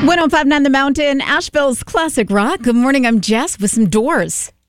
1059 The Mountain, Asheville's classic rock. Good morning, I'm Jess with some Doors.